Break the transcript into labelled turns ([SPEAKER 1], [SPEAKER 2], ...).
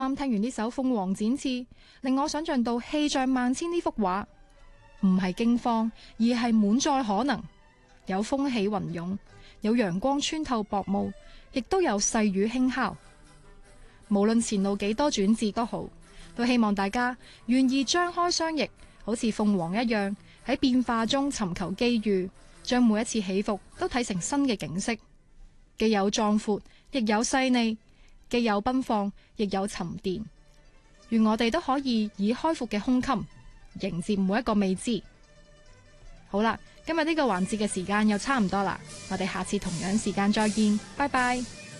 [SPEAKER 1] 啱聽完呢首《鳳凰展翅》，令我想象到氣象萬千呢幅畫，唔係驚慌，而係滿載可能。有風起雲湧，有陽光穿透薄霧，亦都有細雨輕敲。無論前路幾多轉折都好，都希望大家願意張開雙翼，好似鳳凰一樣喺變化中尋求機遇，將每一次起伏都睇成新嘅景色，既有壯闊，亦有細膩。既有奔放，亦有沉澱。願我哋都可以以開闊嘅胸襟迎接每一個未知。好啦，今日呢個環節嘅時間又差唔多啦，我哋下次同樣時間再見，拜拜。